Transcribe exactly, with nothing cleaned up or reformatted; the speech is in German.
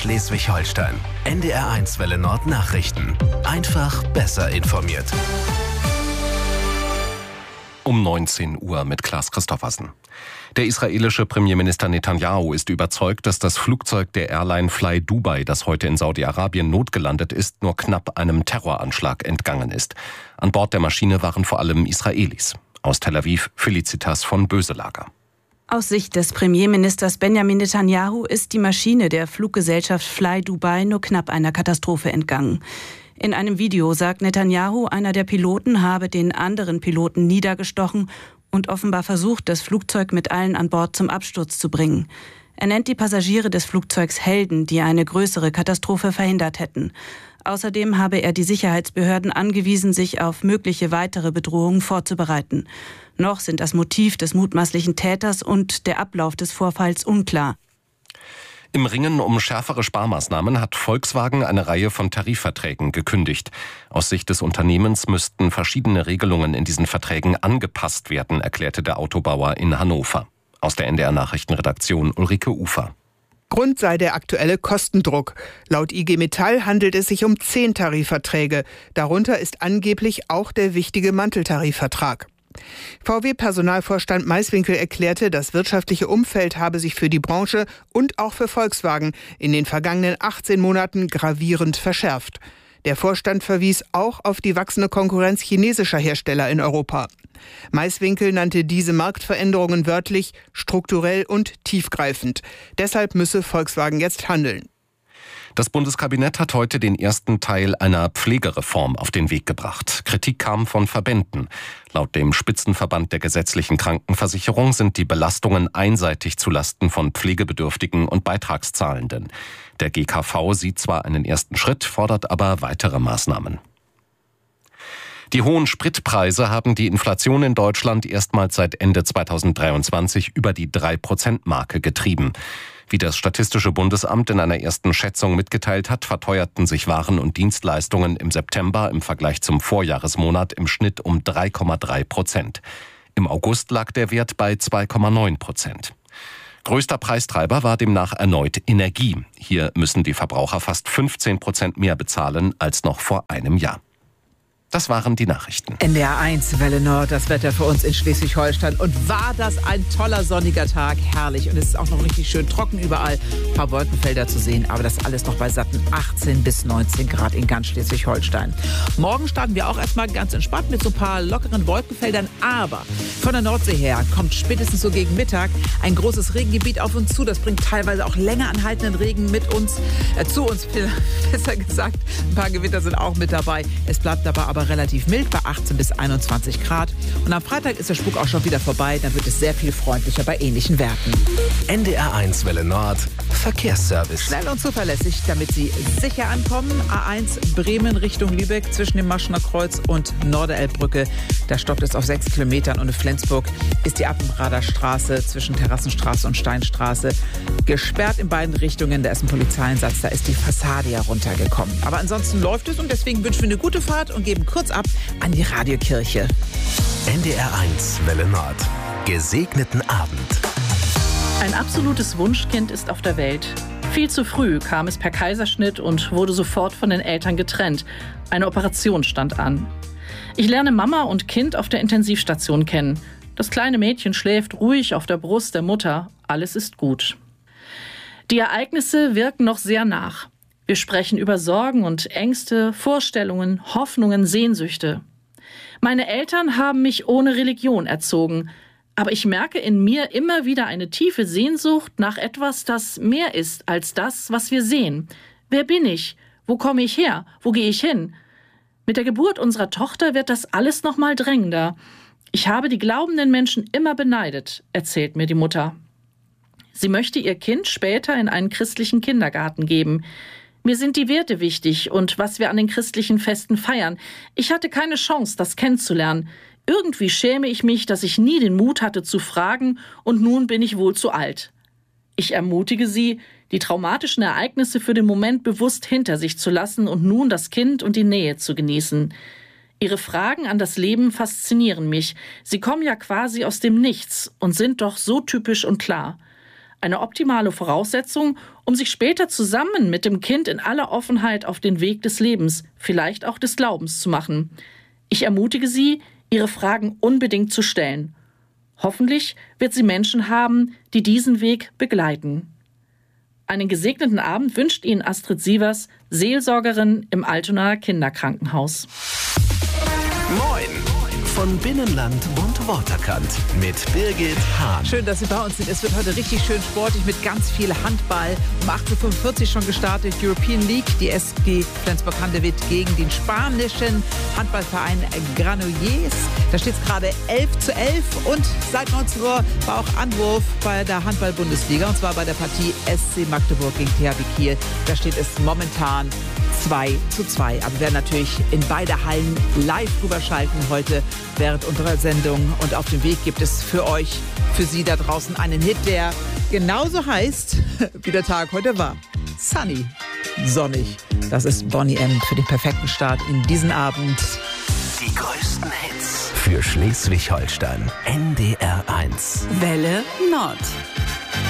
Schleswig-Holstein. N D R eins Welle Nord Nachrichten. Einfach besser informiert. Um neunzehn Uhr mit Klaas Christoffersen. Der israelische Premierminister Netanyahu ist überzeugt, dass das Flugzeug der Airline Fly Dubai, das heute in Saudi-Arabien notgelandet ist, nur knapp einem Terroranschlag entgangen ist. An Bord der Maschine waren vor allem Israelis. Aus Tel Aviv Felicitas von Böselager. Aus Sicht des Premierministers Benjamin Netanyahu ist die Maschine der Fluggesellschaft Fly Dubai nur knapp einer Katastrophe entgangen. In einem Video sagt Netanyahu, einer der Piloten habe den anderen Piloten niedergestochen und offenbar versucht, das Flugzeug mit allen an Bord zum Absturz zu bringen. Er nennt die Passagiere des Flugzeugs Helden, die eine größere Katastrophe verhindert hätten. Außerdem habe er die Sicherheitsbehörden angewiesen, sich auf mögliche weitere Bedrohungen vorzubereiten. Noch sind das Motiv des mutmaßlichen Täters und der Ablauf des Vorfalls unklar. Im Ringen um schärfere Sparmaßnahmen hat Volkswagen eine Reihe von Tarifverträgen gekündigt. Aus Sicht des Unternehmens müssten verschiedene Regelungen in diesen Verträgen angepasst werden, erklärte der Autobauer in Hannover. Aus der N D R-Nachrichtenredaktion Ulrike Ufer. Grund sei der aktuelle Kostendruck. Laut I G Metall handelt es sich um zehn Tarifverträge. Darunter ist angeblich auch der wichtige Manteltarifvertrag. V W-Personalvorstand Maiswinkel erklärte, das wirtschaftliche Umfeld habe sich für die Branche und auch für Volkswagen in den vergangenen achtzehn Monaten gravierend verschärft. Der Vorstand verwies auch auf die wachsende Konkurrenz chinesischer Hersteller in Europa. Maiswinkel nannte diese Marktveränderungen wörtlich strukturell und tiefgreifend. Deshalb müsse Volkswagen jetzt handeln. Das Bundeskabinett hat heute den ersten Teil einer Pflegereform auf den Weg gebracht. Kritik kam von Verbänden. Laut dem Spitzenverband der gesetzlichen Krankenversicherung sind die Belastungen einseitig zulasten von Pflegebedürftigen und Beitragszahlenden. Der G K V sieht zwar einen ersten Schritt, fordert aber weitere Maßnahmen. Die hohen Spritpreise haben die Inflation in Deutschland erstmals seit Ende zweitausenddreiundzwanzig über die drei Prozent Marke getrieben. Wie das Statistische Bundesamt in einer ersten Schätzung mitgeteilt hat, verteuerten sich Waren und Dienstleistungen im September im Vergleich zum Vorjahresmonat im Schnitt um drei Komma drei Prozent. Im August lag der Wert bei zwei Komma neun Prozent. Größter Preistreiber war demnach erneut Energie. Hier müssen die Verbraucher fast fünfzehn Prozent mehr bezahlen als noch vor einem Jahr. Das waren die Nachrichten. N D R eins Welle Nord, das Wetter für uns in Schleswig-Holstein. Und war das ein toller sonniger Tag, herrlich. Und es ist auch noch richtig schön trocken überall. Ein paar Wolkenfelder zu sehen, aber das alles noch bei satten achtzehn bis neunzehn Grad in ganz Schleswig-Holstein. Morgen starten wir auch erstmal ganz entspannt mit so ein paar lockeren Wolkenfeldern. Aber von der Nordsee her kommt spätestens so gegen Mittag ein großes Regengebiet auf uns zu. Das bringt teilweise auch länger anhaltenden Regen mit uns, äh, zu uns, besser gesagt. Ein paar Gewitter sind auch mit dabei. Es bleibt dabei aber aber relativ mild bei achtzehn bis einundzwanzig Grad. Und am Freitag ist der Spuk auch schon wieder vorbei. Dann wird es sehr viel freundlicher bei ähnlichen Werten. N D R eins Welle Nord Verkehrsservice. Schnell und zuverlässig, damit Sie sicher ankommen. A eins Bremen Richtung Lübeck zwischen dem Maschener Kreuz und Norderelbbrücke. Da stoppt es auf sechs Kilometern. Und in Flensburg ist die Appenrader Straße zwischen Terrassenstraße und Steinstraße gesperrt in beiden Richtungen. Da ist ein Polizeieinsatz. Da ist die Fassade ja runtergekommen. Aber ansonsten läuft es und deswegen wünschen wir eine gute Fahrt und geben kurz ab an die Radiokirche. N D R eins Welle Nord. Gesegneten Abend. Ein absolutes Wunschkind ist auf der Welt. Viel zu früh kam es per Kaiserschnitt und wurde sofort von den Eltern getrennt. Eine Operation stand an. Ich lerne Mama und Kind auf der Intensivstation kennen. Das kleine Mädchen schläft ruhig auf der Brust der Mutter. Alles ist gut. Die Ereignisse wirken noch sehr nach. Wir sprechen über Sorgen und Ängste, Vorstellungen, Hoffnungen, Sehnsüchte. Meine Eltern haben mich ohne Religion erzogen, aber ich merke in mir immer wieder eine tiefe Sehnsucht nach etwas, das mehr ist als das, was wir sehen. Wer bin ich? Wo komme ich her? Wo gehe ich hin? Mit der Geburt unserer Tochter wird das alles noch mal drängender. Ich habe die glaubenden Menschen immer beneidet, erzählt mir die Mutter. Sie möchte ihr Kind später in einen christlichen Kindergarten geben. Mir sind die Werte wichtig und was wir an den christlichen Festen feiern. Ich hatte keine Chance, das kennenzulernen. Irgendwie schäme ich mich, dass ich nie den Mut hatte zu fragen und nun bin ich wohl zu alt. Ich ermutige sie, die traumatischen Ereignisse für den Moment bewusst hinter sich zu lassen und nun das Kind und die Nähe zu genießen. Ihre Fragen an das Leben faszinieren mich. Sie kommen ja quasi aus dem Nichts und sind doch so typisch und klar. Eine optimale Voraussetzung, um sich später zusammen mit dem Kind in aller Offenheit auf den Weg des Lebens, vielleicht auch des Glaubens zu machen. Ich ermutige Sie, Ihre Fragen unbedingt zu stellen. Hoffentlich wird sie Menschen haben, die diesen Weg begleiten. Einen gesegneten Abend wünscht Ihnen Astrid Sievers, Seelsorgerin im Altonaer Kinderkrankenhaus. Moin von Binnenland und Waterkant mit Birgit Hahn. Schön, dass Sie bei uns sind. Es wird heute richtig schön sportlich mit ganz viel Handball. Um achtzehn Uhr fünfundvierzig schon gestartet, European League. Die S G Flensburg-Handewitt gegen den spanischen Handballverein Granollers. Da steht es gerade elf zu elf und seit neunzehn Uhr war auch Anwurf bei der Handball-Bundesliga und zwar bei der Partie S C Magdeburg gegen T H W Kiel. Da steht es momentan zwei zu zwei. Aber wir werden natürlich in beide Hallen live rüberschalten heute während unserer Sendung. Und auf dem Weg gibt es für euch, für Sie da draußen einen Hit, der genauso heißt, wie der Tag heute war. Sunny, sonnig. Das ist Boney M. für den perfekten Start in diesen Abend. Die größten Hits für Schleswig-Holstein. N D R eins. Welle Nord.